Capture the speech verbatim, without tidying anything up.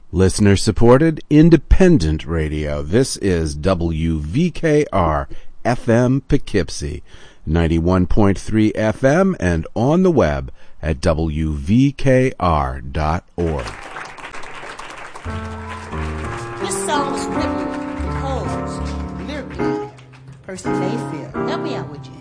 Listener-supported, independent radio. This is W V K R F M Poughkeepsie, ninety-one point three F M, and on the web at W V K R dot org. This song was written, composed, lyrically, Percy Mayfield. Help me out, would you?